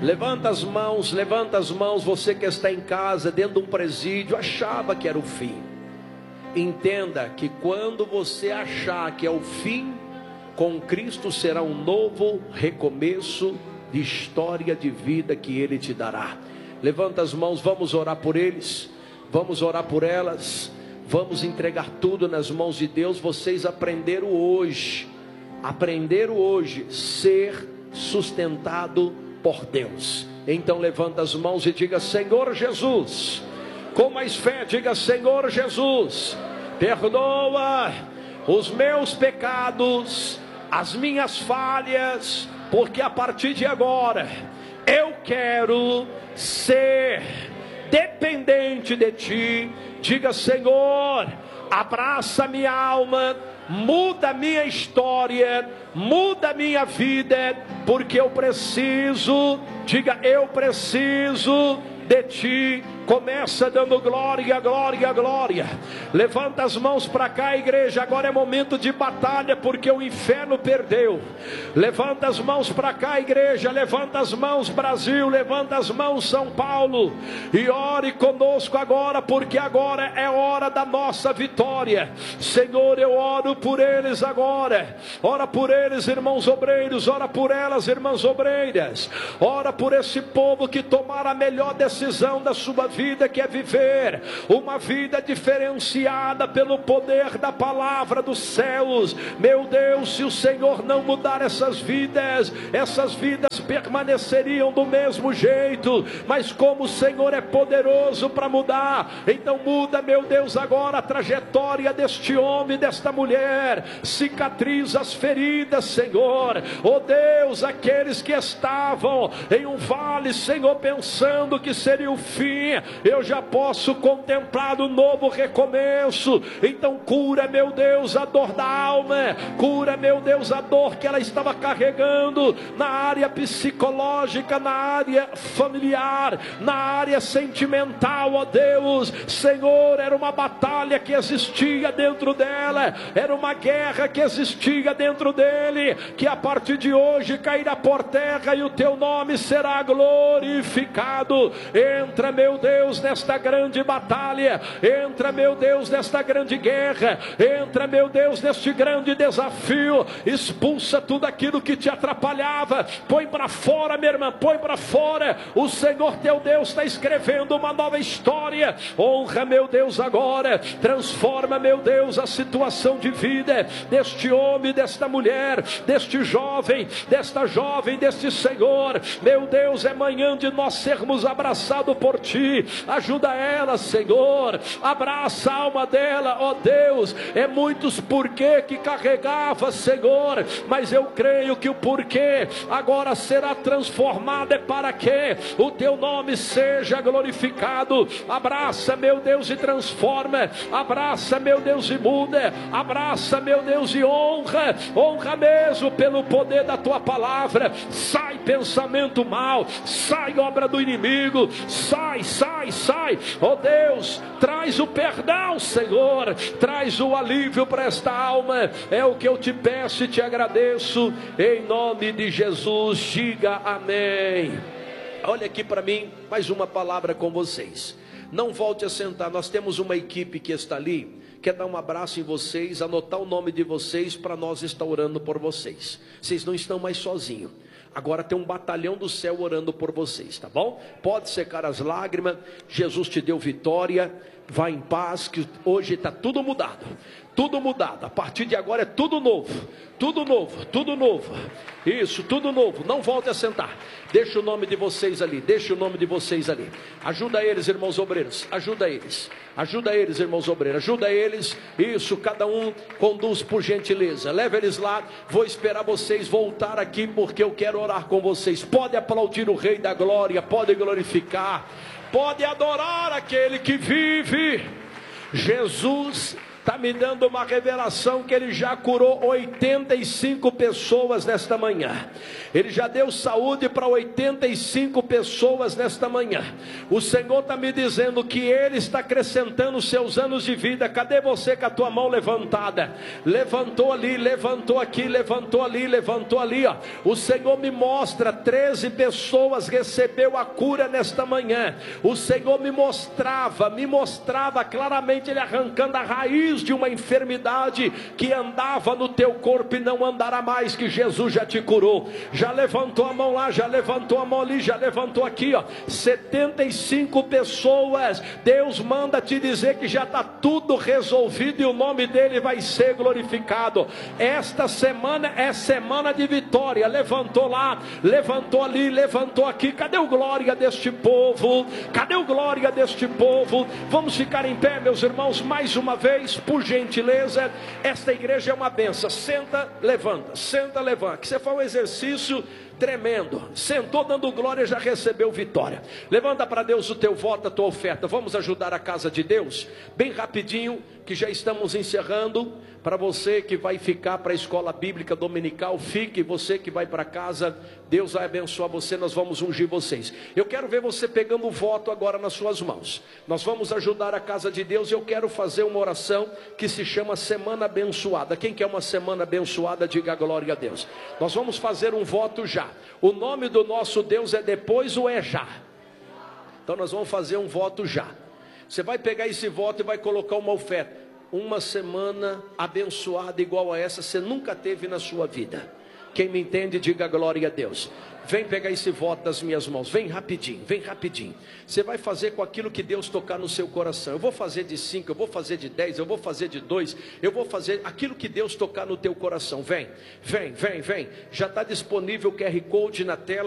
Levanta as mãos, você que está em casa, dentro de um presídio, achava que era o fim. Entenda que quando você achar que é o fim, com Cristo será um novo recomeço de história de vida que Ele te dará. Levanta as mãos, vamos orar por eles, vamos orar por elas, vamos entregar tudo nas mãos de Deus. Vocês aprenderam hoje, ser sustentado por Deus. Então levanta as mãos e diga: Senhor Jesus, com mais fé, diga: Senhor Jesus, perdoa os meus pecados, as minhas falhas, porque a partir de agora eu quero ser dependente de Ti. Diga: Senhor, abraça minha alma, muda minha história, muda minha vida, porque eu preciso, diga, eu preciso de Ti. Começa dando glória, glória, glória. Levanta as mãos para cá, igreja. Agora é momento de batalha, porque o inferno perdeu. Levanta as mãos para cá, igreja. Levanta as mãos, Brasil. Levanta as mãos, São Paulo. E ore conosco agora, porque agora é hora da nossa vitória. Senhor, eu oro por eles agora. Ora por eles, irmãos obreiros. Ora por elas, irmãs obreiras. Ora por esse povo que tomaram a melhor decisão da sua vida, que é viver uma vida diferenciada pelo poder da palavra dos céus. Meu Deus, se o Senhor não mudar essas vidas permaneceriam do mesmo jeito, mas como o Senhor é poderoso para mudar, então muda, meu Deus, agora a trajetória deste homem, desta mulher. Cicatriza as feridas, Senhor. Oh Deus, aqueles que estavam em um vale, Senhor, pensando que seria o fim, eu já posso contemplar um novo recomeço. Então cura, meu Deus, a dor da alma, cura, meu Deus, a dor que ela estava carregando na área psicológica, na área familiar, na área sentimental. Ó Deus, Senhor, era uma batalha que existia dentro dela, era uma guerra que existia dentro dele, que a partir de hoje cairá por terra e o Teu nome será glorificado. Entra, meu Deus, nesta grande batalha, entra, meu Deus, nesta grande guerra, entra, meu Deus, neste grande desafio. Expulsa tudo aquilo que te atrapalhava, põe para fora, minha irmã, põe para fora. O Senhor teu Deus está escrevendo uma nova história. Honra, meu Deus, agora, transforma, meu Deus, a situação de vida deste homem, desta mulher, deste jovem, desta jovem, deste Senhor. Meu Deus, é manhã de nós sermos abraçados por Ti. Ajuda ela, Senhor, abraça a alma dela, ó Deus. É muitos porquê que carregava, Senhor, mas eu creio que o porquê agora será transformado, é para que o Teu nome seja glorificado. Abraça, meu Deus, e transforma. Abraça, meu Deus, e muda. Abraça, meu Deus, e honra. Honra mesmo pelo poder da Tua palavra. Sai pensamento mal, sai obra do inimigo, sai, sai, sai. Ó Deus, traz o perdão, Senhor, traz o alívio para esta alma. É o que eu te peço e te agradeço, em nome de Jesus. Diga amém. Olha aqui para mim, mais uma palavra com vocês. Não volte a sentar, nós temos uma equipe que está ali, quer dar um abraço em vocês, anotar o nome de vocês para nós estar orando por vocês. Vocês não estão mais sozinhos. Agora tem um batalhão do céu orando por vocês, tá bom? Pode secar as lágrimas. Jesus te deu vitória. Vá em paz, que hoje está tudo mudado. Tudo mudado. A partir de agora é tudo novo. Tudo novo, tudo novo. Isso, tudo novo. Não volte a sentar. Deixa o nome de vocês ali. Deixa o nome de vocês ali. Ajuda eles, irmãos obreiros. Ajuda eles. Ajuda eles, irmãos obreiros. Ajuda eles. Isso, cada um conduz por gentileza. Leva eles lá. Vou esperar vocês voltar aqui, porque eu quero orar com vocês. Pode aplaudir o Rei da Glória. Pode glorificar. Pode adorar aquele que vive. Jesus está me dando uma revelação que Ele já curou 85 pessoas nesta manhã. Ele já deu saúde para 85 pessoas nesta manhã. O Senhor está me dizendo que Ele está acrescentando seus anos de vida. Cadê você com a tua mão levantada? Levantou ali, levantou aqui, levantou ali, levantou ali, ó. O Senhor me mostra 13 pessoas recebeu a cura nesta manhã. O Senhor me mostrava claramente Ele arrancando a raiz de uma enfermidade que andava no teu corpo e não andará mais, que Jesus já te curou. Já levantou a mão lá, já levantou a mão ali, já levantou aqui, ó. 75 pessoas. Deus manda te dizer que já está tudo resolvido e o nome dele vai ser glorificado. Esta semana é semana de vitória. Levantou lá, levantou ali, levantou aqui. Cadê o glória deste povo? Cadê o glória deste povo? Vamos ficar em pé, meus irmãos, mais uma vez, por gentileza. Esta igreja é uma benção. Senta, levanta, senta, levanta. Que você faz um exercício tremendo. Sentou dando glória, já recebeu vitória. Levanta para Deus o teu voto, a tua oferta. Vamos ajudar a casa de Deus? Bem rapidinho, que já estamos encerrando. Para você que vai ficar para a escola bíblica dominical, fique. Você que vai para casa, Deus vai abençoar você, nós vamos ungir vocês. Eu quero ver você pegando o voto agora nas suas mãos. Nós vamos ajudar a casa de Deus. Eu quero fazer uma oração que se chama Semana Abençoada. Quem quer uma semana abençoada, diga glória a Deus. Nós vamos fazer um voto já. O nome do nosso Deus é depois ou é já? Então nós vamos fazer um voto já. Você vai pegar esse voto e vai colocar uma oferta. Uma semana abençoada igual a essa você nunca teve na sua vida. Quem me entende, diga glória a Deus. Vem pegar esse voto das minhas mãos. Vem rapidinho, vem rapidinho. Você vai fazer com aquilo que Deus tocar no seu coração. Eu vou fazer de 5, eu vou fazer de 10, eu vou fazer de 2. Eu vou fazer aquilo que Deus tocar no teu coração. Vem, vem, vem, vem. Já está disponível o QR Code na tela.